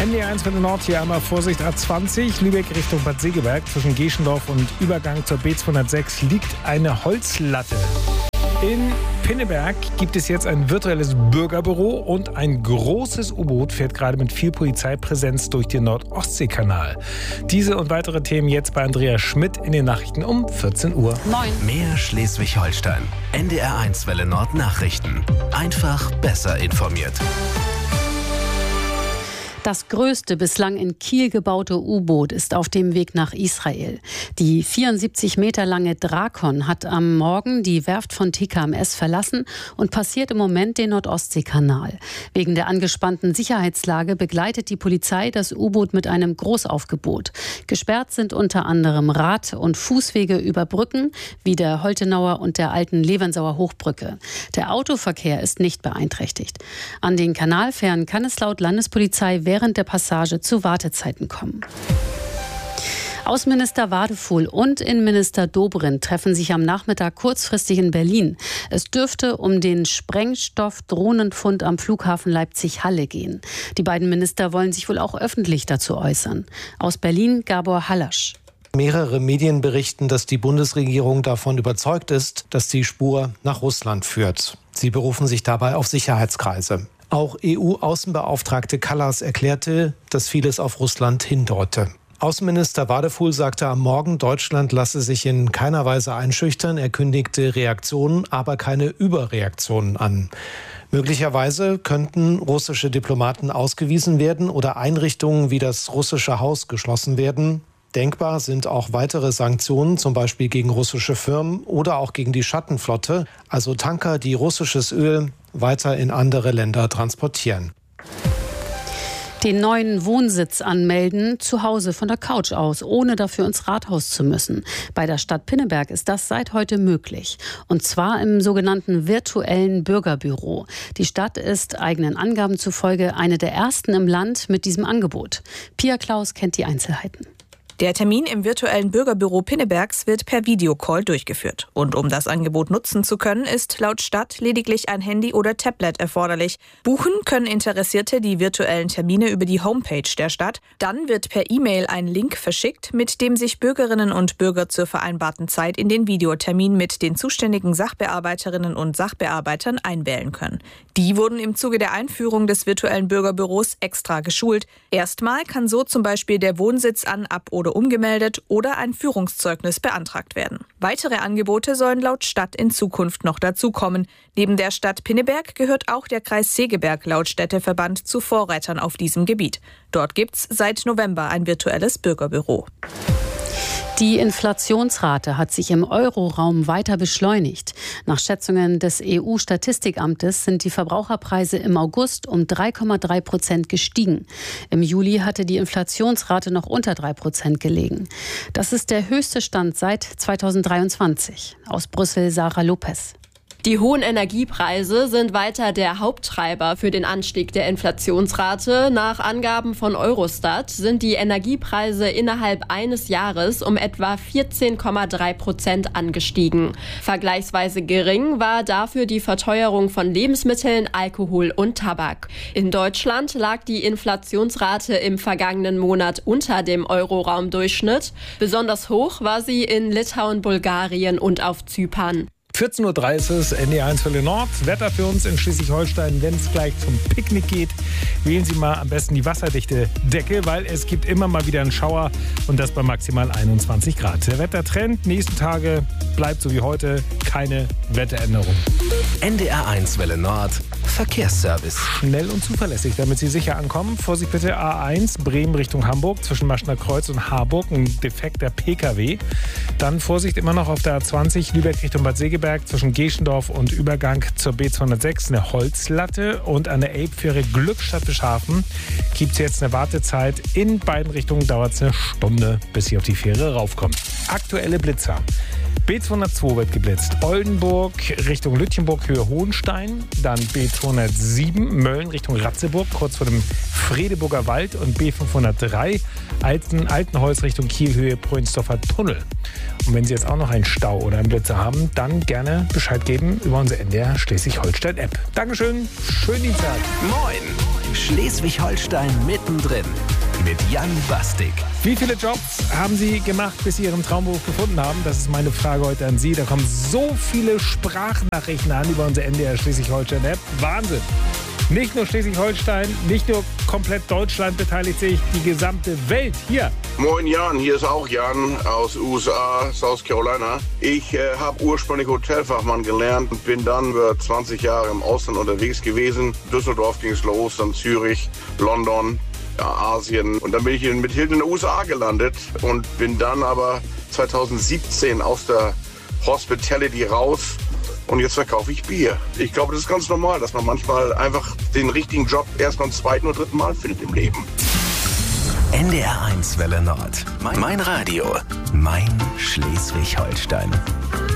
NDR1 für den Nord, hier einmal Vorsicht A20, Lübeck Richtung Bad Segeberg. Zwischen Geschendorf und Übergang zur B206 liegt eine Holzlatte. In Pinneberg gibt es jetzt ein virtuelles Bürgerbüro und ein großes U-Boot fährt gerade mit viel Polizeipräsenz durch den Nord-Ostsee-Kanal. Diese und weitere Themen jetzt bei Andrea Schmidt in den Nachrichten um 14 Uhr. Mehr Schleswig-Holstein. NDR1 Welle Nord Nachrichten. Einfach besser informiert. Das größte bislang in Kiel gebaute U-Boot ist auf dem Weg nach Israel. Die 74 Meter lange Drakon hat am Morgen die Werft von TKMS verlassen und passiert im Moment den Nord-Ostsee-Kanal. Wegen der angespannten Sicherheitslage begleitet die Polizei das U-Boot mit einem Großaufgebot. Gesperrt sind unter anderem Rad- und Fußwege über Brücken wie der Holtenauer und der alten Levensauer Hochbrücke. Der Autoverkehr ist nicht beeinträchtigt. An den Kanalfähren kann es laut Landespolizei während der Passage zu Wartezeiten kommen. Außenminister Wadefuhl und Innenminister Dobrindt treffen sich am Nachmittag kurzfristig in Berlin. Es dürfte um den Sprengstoff-Drohnenfund am Flughafen Leipzig-Halle gehen. Die beiden Minister wollen sich wohl auch öffentlich dazu äußern. Aus Berlin Gabor Hallasch. Mehrere Medien berichten, dass die Bundesregierung davon überzeugt ist, dass die Spur nach Russland führt. Sie berufen sich dabei auf Sicherheitskreise. Auch EU-Außenbeauftragte Kallas erklärte, dass vieles auf Russland hindeute. Außenminister Wadefuhl sagte am Morgen, Deutschland lasse sich in keiner Weise einschüchtern. Er kündigte Reaktionen, aber keine Überreaktionen an. Möglicherweise könnten russische Diplomaten ausgewiesen werden oder Einrichtungen wie das russische Haus geschlossen werden. Denkbar sind auch weitere Sanktionen, zum Beispiel gegen russische Firmen oder auch gegen die Schattenflotte, also Tanker, die russisches Öl weiter in andere Länder transportieren. Den neuen Wohnsitz anmelden, zu Hause von der Couch aus, ohne dafür ins Rathaus zu müssen. Bei der Stadt Pinneberg ist das seit heute möglich. Und zwar im sogenannten virtuellen Bürgerbüro. Die Stadt ist eigenen Angaben zufolge eine der ersten im Land mit diesem Angebot. Pia Klaus kennt die Einzelheiten. Der Termin im virtuellen Bürgerbüro Pinnebergs wird per Videocall durchgeführt. Und um das Angebot nutzen zu können, ist laut Stadt lediglich ein Handy oder Tablet erforderlich. Buchen können Interessierte die virtuellen Termine über die Homepage der Stadt. Dann wird per E-Mail ein Link verschickt, mit dem sich Bürgerinnen und Bürger zur vereinbarten Zeit in den Videotermin mit den zuständigen Sachbearbeiterinnen und Sachbearbeitern einwählen können. Die wurden im Zuge der Einführung des virtuellen Bürgerbüros extra geschult. Erstmal kann so zum Beispiel der Wohnsitz ab- oder umgemeldet oder ein Führungszeugnis beantragt werden. Weitere Angebote sollen laut Stadt in Zukunft noch dazukommen. Neben der Stadt Pinneberg gehört auch der Kreis Segeberg laut Städteverband zu Vorreitern auf diesem Gebiet. Dort gibt's seit November ein virtuelles Bürgerbüro. Die Inflationsrate hat sich im Euroraum weiter beschleunigt. Nach Schätzungen des EU-Statistikamtes sind die Verbraucherpreise im August um 3,3% gestiegen. Im Juli hatte die Inflationsrate noch unter 3% gelegen. Das ist der höchste Stand seit 2023. Aus Brüssel Sarah Lopez. Die hohen Energiepreise sind weiter der Haupttreiber für den Anstieg der Inflationsrate. Nach Angaben von Eurostat sind die Energiepreise innerhalb eines Jahres um etwa 14,3% angestiegen. Vergleichsweise gering war dafür die Verteuerung von Lebensmitteln, Alkohol und Tabak. In Deutschland lag die Inflationsrate im vergangenen Monat unter dem Euroraumdurchschnitt. Besonders hoch war sie in Litauen, Bulgarien und auf Zypern. 14.30 Uhr, NDR1 Welle Nord. Wetter für uns in Schleswig-Holstein, wenn es gleich zum Picknick geht. Wählen Sie mal am besten die wasserdichte Decke, weil es gibt immer mal wieder einen Schauer und das bei maximal 21 Grad. Der Wettertrend nächsten Tage bleibt so wie heute, keine Wetteränderung. NDR1 Welle Nord, Verkehrsservice. Schnell und zuverlässig, damit Sie sicher ankommen. Vorsicht bitte, A1 Bremen Richtung Hamburg, zwischen Maschner Kreuz und Harburg, ein defekter PKW. Dann Vorsicht immer noch auf der A20 Lübeck Richtung Bad Segeberg, zwischen Geschendorf und Übergang zur B206 eine Holzlatte und an der Elbfähre Glückstadt Bischhafen gibt es jetzt eine Wartezeit. In beiden Richtungen dauert es eine Stunde, bis Sie auf die Fähre raufkommen. Aktuelle Blitzer. B202 wird geblitzt. Oldenburg Richtung Lütjenburg, Höhe Hohenstein. Dann B207 Mölln Richtung Ratzeburg, kurz vor dem Fredeburger Wald. Und B503 Altenholz Richtung Kiel, Höhe Prönsdorfer Tunnel. Und wenn Sie jetzt auch noch einen Stau oder einen Blitzer haben, dann gerne Bescheid geben über unsere NDR Schleswig-Holstein-App. Dankeschön, schönen Dienstag. Moin, Schleswig-Holstein mittendrin mit Jan Bastik. Wie viele Jobs haben Sie gemacht, bis Sie Ihren Traumberuf gefunden haben? Das ist meine Frage heute an Sie. Da kommen so viele Sprachnachrichten an über unsere NDR Schleswig-Holstein-App. Wahnsinn! Nicht nur Schleswig-Holstein, nicht nur komplett Deutschland beteiligt sich, die gesamte Welt hier. Moin Jan, hier ist auch Jan aus USA, South Carolina. Ich habe ursprünglich Hotelfachmann gelernt und bin dann über 20 Jahre im Ausland unterwegs gewesen. Düsseldorf ging es los, dann Zürich, London, ja, Asien. Und dann bin ich mit Hilton in den USA gelandet und bin dann aber 2017 aus der Hospitality raus. Und jetzt verkaufe ich Bier. Ich glaube, das ist ganz normal, dass man manchmal einfach den richtigen Job erst beim zweiten oder dritten Mal findet im Leben. NDR 1 Welle Nord. Mein Radio. Mein Schleswig-Holstein.